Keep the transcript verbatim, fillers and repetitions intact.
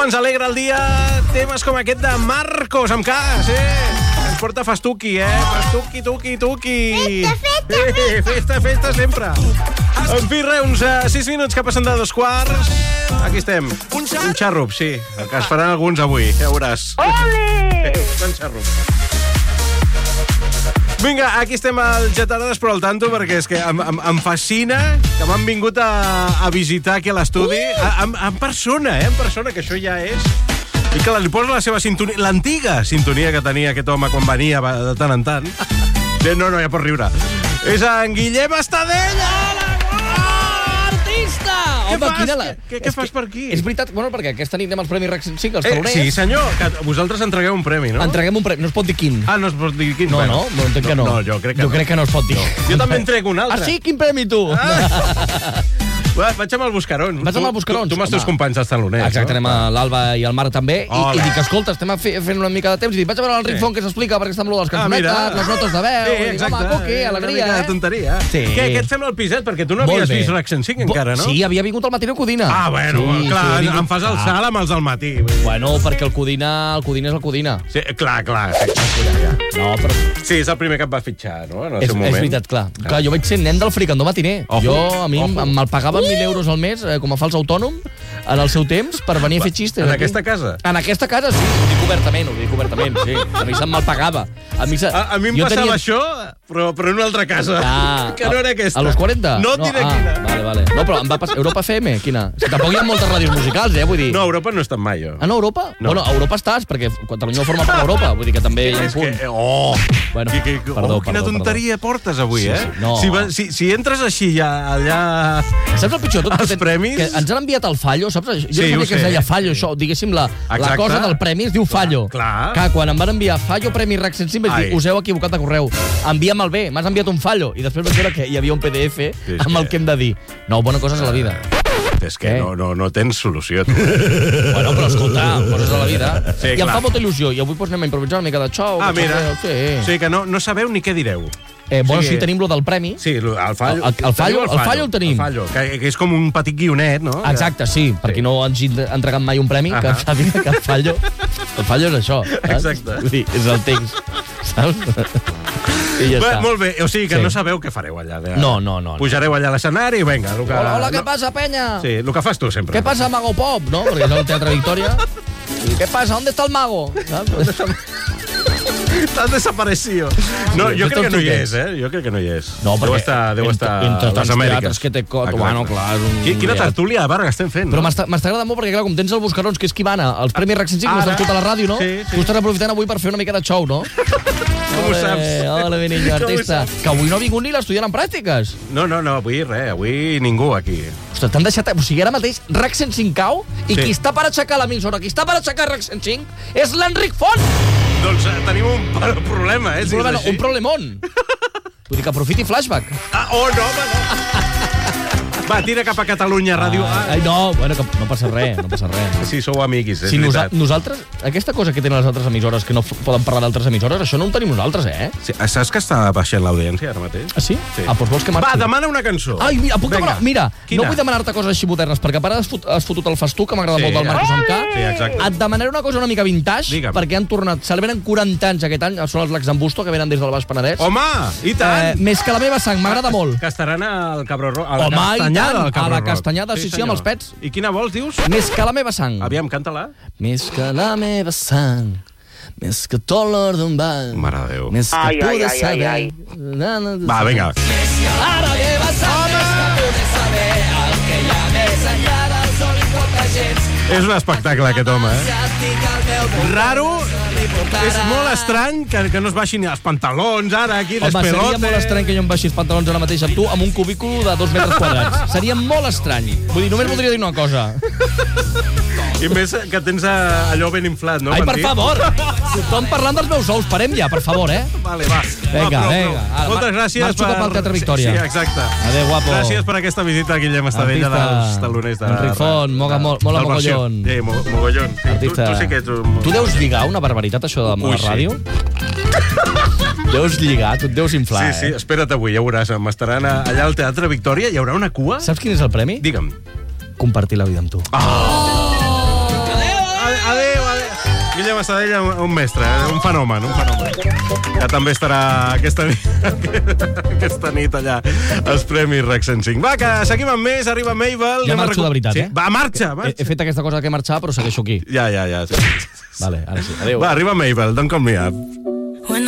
ens alegra el dia temes com aquest de Marcos, amb K, sí. Ens porta festuqui, eh? Festuqui, tuqui, tuqui. Festa, festa, eh, festa, festa sempre. En fi, res, uns uh, sis minuts que passen de dos quarts. Aquí estem. Un xarrup, sí. El que es faran alguns avui, ja veuràs. Ole! Un xarrup. Vinga, aquí estem al Getarades però al tanto, perquè és que em, em, em fascina que m'han vingut a, a visitar aquí a l'estudi. Uh! En, en persona, eh? En persona, que això ja és... I que li posa la seva sintonia, l'antiga sintonia que tenia aquest home quan venia de tant en tant. No, no, ja pots riure. És en Guillem Estadella! Artista! Què Home, fas? quina la... Què, què fas per aquí? És veritat, bueno, perquè aquesta nit anem als Premis RAC cent cinc, els Eh, taloners. sí, senyor, que vosaltres entregueu un premi, no? Entreguem un premi, no es pot dir quin. Ah, no es pot dir quin? No, Bueno. no, no, entenc que no. No, jo crec que jo no. crec que no es pot dir. Jo també entrego un altre. Ah, sí? Quin premi, tu? Ah. Va, vaig amb el Buscarons. Vaig amb el Buscarons. Tu, tu amb els teus Home. companys dels taloners, Exacte, no? anem a l'Alba i al Marc també. I, Hola. I dic, escolta, estem fe, fent una mica de temps. I dic, vaig a veure l'Enric Sí. Font, que s'explica perquè està amb lo de les Ah, mira. cançonetes, les notes de veu. Sí, I dic, exacte. home, coqui, Una alegria, mica de eh? tonteria. Sí. Què, què et sembla el piset? Perquè tu no Molt havies bé. vist RAC cent cinc encara, no? Sí, havia vingut al Matiner Codina. Ah, bueno, sí, clar, sí, he vingut- em fas el Ah. salt amb els del matí. Vull dir. Bueno, perquè el Codina, el Codina és el Codina. Sí, clar, clar. Sí, ja, ja. No, però... Sí, és el primer que et va fitxar, no? En el És, seu és moment. veritat, clar. clar. Jo vaig ser nen del fricandó matiner. Ojo, jo, a mi, ojo. em- me'l pagaven mil euros al mes, eh, com a fals autònom, en el seu temps, per venir a fer xistes. En aquí. aquesta casa? En aquesta casa, sí. Ho dic obertament, ho dic obertament, sí. A mi se'm mal pagava. A mi, se... A, a mi em jo passava tenia... això, però, però en una altra casa. Ah, que no era aquesta. A los quaranta? No, no diré ah, quina. Vale, vale. No, però em va passar... Europa F M, quina? És que tampoc hi ha moltes ràdios musicals, eh, vull dir... No, a Europa no he estat mai, jo. Ah, no, Europa? No. Bueno, a Europa estàs, perquè Catalunya no forma part d'Europa, vull dir que també hi ha un És que, punt. oh, Bueno, que, que, perdó, oh, quina perdó, tonteria portes avui, Sí, eh? sí, no. Si, va, si, si entres així ja allà... Saps el pitjor de tot? Els Que- premis? Que ens han enviat el fallo, saps? Jo Sí, no ho sabia que es sé. deia fallo, això. Diguéssim, la, la Exacte. cosa del premi es diu fallo. clar. Que quan em van enviar fallo Premi RAC cent cinc vaig Ai. dir, us heu equivocat de correu. Envia'm el bé, m'has enviat un fallo. I després vaig veure que hi havia un P D F Sí, amb el que- que hem de dir. No, bona coses a la vida. És que Què? no, no, no tens solució. Tu. Bueno, però escolta, coses a la vida. Sí, I em clar. fa molta il·lusió. I avui doncs, anem a improvisar una mica de xou. Ah, que mira. Sí. O sigui que no, no sabeu ni què direu. Eh, bueno, o sigui- sí, tenim lo del premi. Sí, el fallo. El- el- el fallo- Teniu el fallo el tenim. El fallo, que, que és com un petit guionet, no? Exacte, sí, per qui no ens hagi entregat mai un premi, que Ahà. sàpiga que el fallo, el fallo és això. Saps? Exacte. Vull dir, és el text, saps? I ja Bé, està. molt bé, o sigui que Sí. no sabeu què fareu allà. De... No, no, no. Pujareu allà a l'escenari i vinga. El que... Hola, hola, què no. passa, penya? Sí, el que fas tu sempre. ¿Qué pasa, Mago Pop? ¿No? Porque es el Teatro Victoria. ¿Qué pasa? ¿Dónde está el mago? ¿Sabes? T'has desaparecido. No, Sí, jo de crec que tots no hi aquests. és, eh? Jo crec que no hi és. No, deu perquè estar, deu entre- estar entre a les tants Amèriques. teatres que té cot, Exacte. bueno, clar, és un Qui- Quina liat. tertúlia de Vargas estem fent, Però no? m'està m'està agradant molt perquè, clar, com tens el Buscarons, que és qui mana, els Premis RAC cent cinc, no Ara. estan tota la ràdio, no? Sí, sí. Tu estàs aprofitant avui per fer una mica de xou, no? Com ho saps? Hola, mi niño Com ho artista. saps? Que avui no ha vingut ni l'estudiant en pràctiques. No, no, no, avui res, avui ningú aquí. Ostres, t'han deixat... O sigui, ara mateix RAC cent cinc cau i Sí. qui està per aixecar l'emissora, qui està per aixecar RAC cent cinc és l'Enric Font. Doncs eh, tenim un pro- problema, eh? Un, Si és problema, així. un problemón. Vull dir que aprofiti Flashback. Ah, oh, no, home, no. Va, tira cap a Catalunya Ràdio. Ah, Ai, no, bueno, que no passa res, no passa res. sí, sou amics, és Si nosa veritat. nosaltres, aquesta cosa que tenen les altres emissores, que no f- poden parlar d'altres emissores, això no ho tenim nosaltres, eh? Sí, saps que està baixant l'audiència ara mateix? Ah, sí? Sí. Ah, doncs vols que marxi? Va, demana una cançó. Ai, mira, puc Vinga. demanar... Mira, Quina? no vull demanar-te coses així modernes, perquè a part has, fot, has fotut el festuc, que m'agrada Sí, molt del Marcos amb K. Sí, exacte. Et demanaré una cosa una mica vintage, Digue'm. perquè han tornat, celebren quaranta anys aquest any, són els Laxambusto, que venen des del Baix Penedès. Home, i eh, tant! més que la meva sang, m'agrada molt. Que estaran al Cabró Roc. A la Home, i castanyada tant, del Cabró a la Roc. castanyada, sí, sí, amb senyor. els pets. I quina vols, dius? Més que la meva sang. Aviam, canta-la. Més que la meva sang, més que tot l'or d'un ball. Mare de Déu. Més que Ai, ai, poder ai, saber... ai, ai. Na, na, na, Va, vinga. A la meva sang, més que poder saber el que hi ha més enllà del sol i poca gens. És un espectacle, aquest home, eh? Raro, és molt estrany que, que no es baixin ni els pantalons, ara, aquí, Home, seria despelote. molt estrany que jo em baixi els pantalons ara mateix amb tu amb un cubícul de dos metres quadrats. Seria molt estrany. Vull dir, només voldria dir una cosa. I més que tens eh, allò ben inflat, no? Ai, per Mentir? favor! Tothom parlant dels meus ous. Parem ja, per favor, eh? Vale, va. Vinga, va, prou, vinga. prou. Ara, Moltes mar- gràcies marxo per... cap al Teatre Victòria. Sí, exacte. Adéu, guapo. Gràcies per aquesta visita, Guillem Estadella, Artista. dels taloners de... Enric Font, moga, mo- mola del Versió. mogollon. Sí, mo mogollon. Sí, tu, Artista. tu sí que ets un... Tu deus lligar una barbaritat, això de Ui, la sí. ràdio? Deus lligar, tu et deus inflar, Sí, sí, eh? espera't avui, ja veuràs. M'estaran a- allà al Teatre Victòria, hi haurà una cua? Saps quin és el premi? Digue'm. Compartir la vida amb tu. Ah! Núria Massadella, un, un mestre, eh? un fenomen, un fenomen. Que també estarà aquesta nit, aquesta nit allà als Premis Rec cent cinc. Va, que seguim amb més, arriba Mabel. Ja marxo de veritat, sí? eh? Va, marxa, He, marxa. he fet aquesta cosa que he marxat, però segueixo aquí. Ja, ja, ja. Sí. Vale, ara sí. Adéu. Va, arriba Mabel, don't call me up.